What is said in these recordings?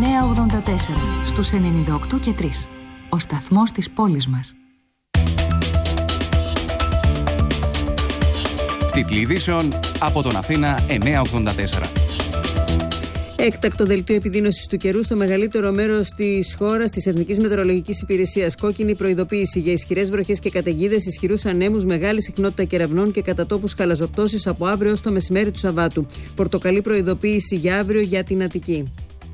984 στους 98 και 3. Ο σταθμός της πόλης μας. Τίτλοι ειδήσεων από τον Αθήνα 984. Έκτακτο δελτίο επιδείνωσης του καιρού στο μεγαλύτερο μέρος της χώρας της Εθνικής Μετεωρολογικής Υπηρεσίας. Κόκκινη προειδοποίηση για ισχυρές βροχές και καταιγίδες, ισχυρούς ανέμους, μεγάλη συχνότητα κεραυνών και κατά τόπους χαλαζοπτώσεις από αύριο ως το μεσημέρι του Σαββάτου. Πορτοκαλί προειδοποίηση για αύριο για την Αττική.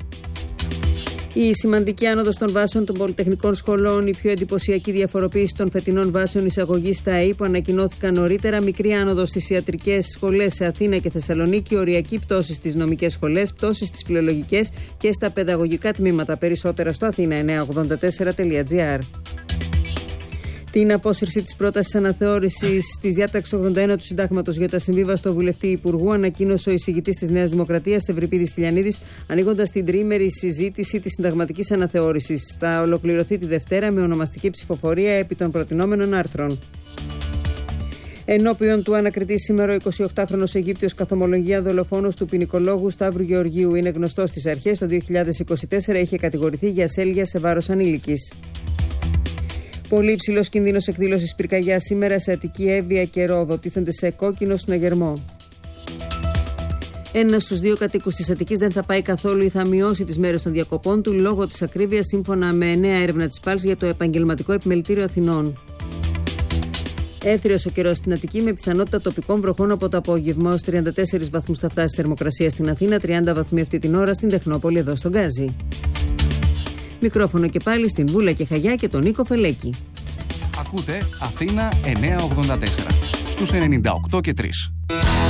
Η σημαντική άνοδος των βάσεων των πολυτεχνικών σχολών, η πιο εντυπωσιακή διαφοροποίηση των φετινών βάσεων εισαγωγής στα ΑΕΗ που ανακοινώθηκαν νωρίτερα, μικρή άνοδος στις ιατρικές σχολές σε Αθήνα και Θεσσαλονίκη, οριακή πτώση στις νομικές σχολές, πτώση στις φιλολογικές και στα παιδαγωγικά τμήματα. Περισσότερα στο athena984.gr. Την απόσυρση της πρότασης αναθεώρησης της διάταξης 81 του Συντάγματος για το ασυμβίβαστο βουλευτή Υπουργού ανακοίνωσε ο εισηγητής της Νέας Δημοκρατίας, Ευρυπίδης Τηλιανίδης, ανοίγοντας την τριήμερη συζήτηση της συνταγματικής αναθεώρησης. Θα ολοκληρωθεί τη Δευτέρα με ονομαστική ψηφοφορία επί των προτινόμενων άρθρων. Ενώπιον του ανακριτή σήμερα ο 28χρονος Αιγύπτιος καθομολογία δολοφόνος του ποινικολόγου Σταύρου Γεωργίου. Είναι γνωστός στις αρχές. Το 2024 είχε κατηγορηθεί για ασέλγεια σε βάρος ανήλικης. Πολύ υψηλός κινδύνος εκδήλωσης πυρκαγιάς σήμερα σε Αττική, Εύβοια και Ρόδο. Τίθενται σε κόκκινο συναγερμό. Ένας στους δύο κατοίκους της Αττικής δεν θα πάει καθόλου ή θα μειώσει τις μέρες των διακοπών του λόγω της ακρίβειας, σύμφωνα με νέα έρευνα της ΠΑΛΣ για το Επαγγελματικό Επιμελητήριο Αθηνών. Έθριος ο καιρός στην Αττική με πιθανότητα τοπικών βροχών από το απόγευμα. Ως 34 βαθμούς θα φτάσει η θερμοκρασία στην Αθήνα, 30 βαθμοί αυτή την ώρα στην Τεχνόπολη εδώ στον Γκάζι. Μικρόφωνο και πάλι στην Βούλα και Χαγιά και τον Νίκο Φελέκη. Ακούτε Αθήνα 984 στους 98 και 3.